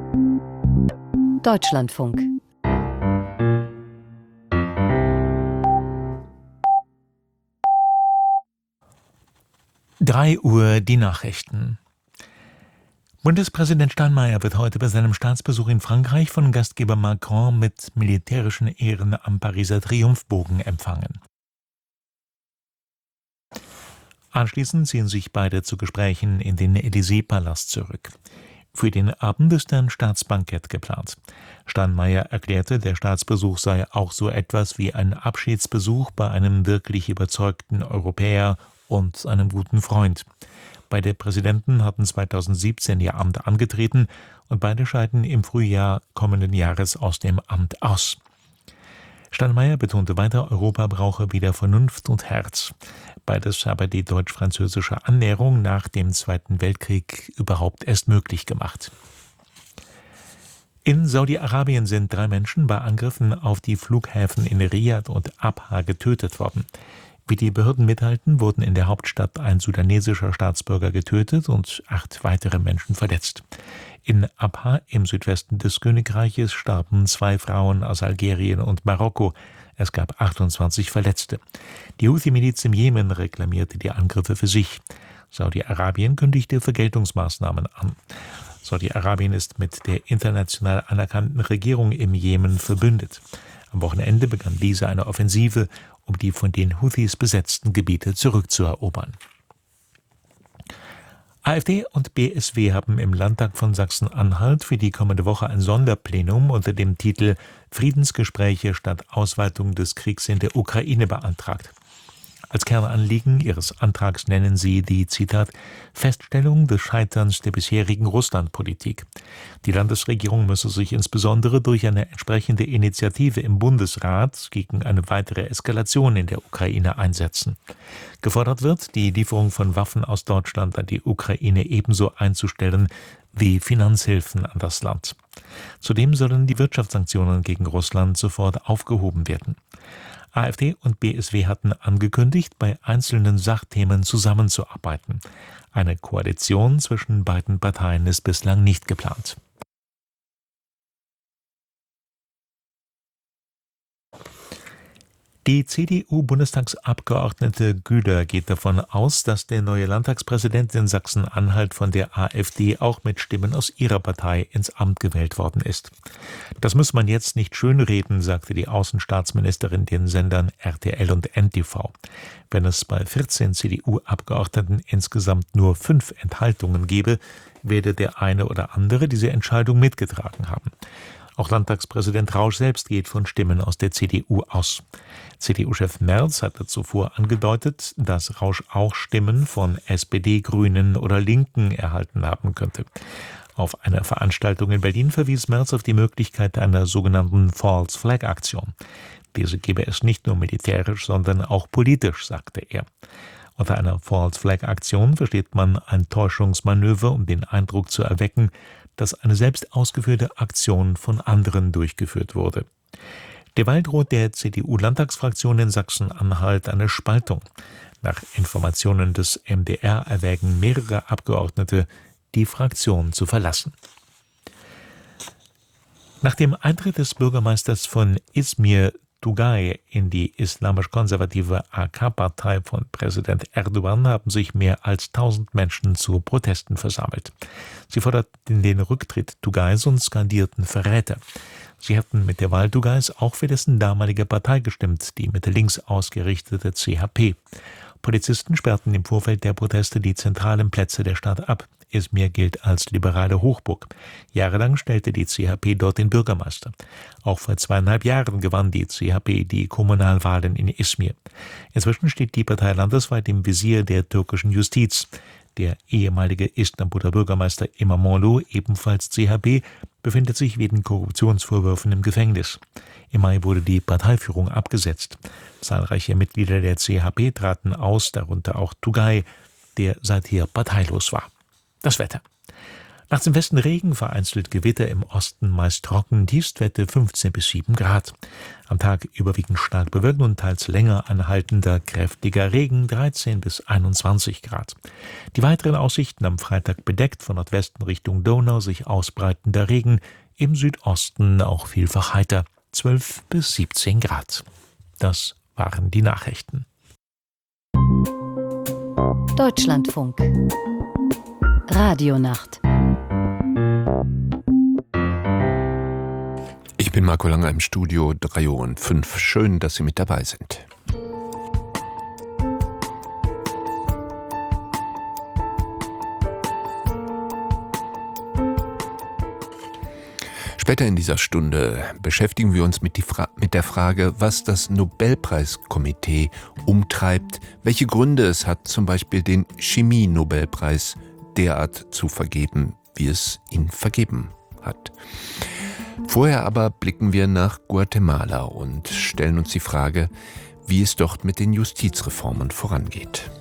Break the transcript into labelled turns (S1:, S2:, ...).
S1: Deutschlandfunk.
S2: Drei Uhr die Nachrichten. Bundespräsident Steinmeier wird heute bei seinem Staatsbesuch in Frankreich von Gastgeber Macron mit militärischen Ehren am Pariser Triumphbogen empfangen. Anschließend ziehen sich beide zu Gesprächen in den Élysée-Palast zurück. Für den Abend ist ein Staatsbankett geplant. Steinmeier erklärte, der Staatsbesuch sei auch so etwas wie ein Abschiedsbesuch bei einem wirklich überzeugten Europäer und einem guten Freund. Beide Präsidenten hatten 2017 ihr Amt angetreten und beide scheiden im Frühjahr kommenden Jahres aus dem Amt aus. Steinmeier betonte weiter, Europa brauche wieder Vernunft und Herz. Beides habe die deutsch-französische Annäherung nach dem Zweiten Weltkrieg überhaupt erst möglich gemacht. In Saudi-Arabien sind 3 Menschen bei Angriffen auf die Flughäfen in Riyadh und Abha getötet worden. Wie die Behörden mitteilten, wurden in der Hauptstadt ein sudanesischer Staatsbürger getötet und 8 weitere Menschen verletzt. In Abha im Südwesten des Königreiches starben 2 Frauen aus Algerien und Marokko. Es gab 28 Verletzte. Die Houthi-Miliz im Jemen reklamierte die Angriffe für sich. Saudi-Arabien kündigte Vergeltungsmaßnahmen an. Saudi-Arabien ist mit der international anerkannten Regierung im Jemen verbündet. Am Wochenende begann diese eine Offensive, um die von den Houthis besetzten Gebiete zurückzuerobern. AfD und BSW haben im Landtag von Sachsen-Anhalt für die kommende Woche ein Sonderplenum unter dem Titel Friedensgespräche statt Ausweitung des Kriegs in der Ukraine beantragt. Als Kernanliegen ihres Antrags nennen sie die, Zitat, Feststellung des Scheiterns der bisherigen Russlandpolitik. Die Landesregierung müsse sich insbesondere durch eine entsprechende Initiative im Bundesrat gegen eine weitere Eskalation in der Ukraine einsetzen. Gefordert wird, die Lieferung von Waffen aus Deutschland an die Ukraine ebenso einzustellen wie Finanzhilfen an das Land. Zudem sollen die Wirtschaftssanktionen gegen Russland sofort aufgehoben werden. AfD und BSW hatten angekündigt, bei einzelnen Sachthemen zusammenzuarbeiten. Eine Koalition zwischen beiden Parteien ist bislang nicht geplant. Die CDU-Bundestagsabgeordnete Güder geht davon aus, dass der neue Landtagspräsident in Sachsen-Anhalt von der AfD auch mit Stimmen aus ihrer Partei ins Amt gewählt worden ist. Das muss man jetzt nicht schönreden, sagte die Außenstaatsministerin den Sendern RTL und NTV. Wenn es bei 14 CDU-Abgeordneten insgesamt nur 5 Enthaltungen gebe, werde der eine oder andere diese Entscheidung mitgetragen haben. Auch Landtagspräsident Rausch selbst geht von Stimmen aus der CDU aus. CDU-Chef Merz hatte zuvor angedeutet, dass Rausch auch Stimmen von SPD, Grünen oder Linken erhalten haben könnte. Auf einer Veranstaltung in Berlin verwies Merz auf die Möglichkeit einer sogenannten False Flag Aktion. Diese gebe es nicht nur militärisch, sondern auch politisch, sagte er. Unter einer False Flag Aktion versteht man ein Täuschungsmanöver, um den Eindruck zu erwecken, dass eine selbst ausgeführte Aktion von anderen durchgeführt wurde. Derweil droht der CDU-Landtagsfraktion in Sachsen-Anhalt eine Spaltung. Nach Informationen des MDR erwägen mehrere Abgeordnete, die Fraktion zu verlassen. Nach dem Eintritt des Bürgermeisters von Izmir Tugay in die islamisch-konservative AK-Partei von Präsident Erdogan haben sich mehr als 1000 Menschen zu Protesten versammelt. Sie forderten den Rücktritt Tugays und skandierten Verräter. Sie hatten mit der Wahl Tugays auch für dessen damalige Partei gestimmt, die Mitte-links ausgerichtete CHP. Polizisten sperrten im Vorfeld der Proteste die zentralen Plätze der Stadt ab. Izmir gilt als liberale Hochburg. Jahrelang stellte die CHP dort den Bürgermeister. Auch vor 2,5 Jahren gewann die CHP die Kommunalwahlen in Izmir. Inzwischen steht die Partei landesweit im Visier der türkischen Justiz. Der ehemalige Istanbuler Bürgermeister İmamoğlu, ebenfalls CHP, befindet sich wegen Korruptionsvorwürfen im Gefängnis. Im Mai wurde die Parteiführung abgesetzt. Zahlreiche Mitglieder der CHP traten aus, darunter auch Tugay, der seither parteilos war. Das Wetter. Nachts im Westen Regen, vereinzelt Gewitter, im Osten meist trocken, Tiefstwerte 15 bis 7 Grad. Am Tag überwiegend stark bewölkt und teils länger anhaltender, kräftiger Regen, 13 bis 21 Grad. Die weiteren Aussichten: am Freitag bedeckt, von Nordwesten Richtung Donau sich ausbreitender Regen, im Südosten auch vielfach heiter, 12 bis 17 Grad. Das waren die Nachrichten.
S1: Deutschlandfunk Radionacht.
S3: Ich bin Marco Langer im Studio 3:05. Schön, dass Sie mit dabei sind. Später in dieser Stunde beschäftigen wir uns mit der Frage, was das Nobelpreiskomitee umtreibt, welche Gründe es hat, zum Beispiel den Chemie-Nobelpreis derart zu vergeben, wie es ihn vergeben hat. Vorher aber blicken wir nach Guatemala und stellen uns die Frage, wie es dort mit den Justizreformen vorangeht.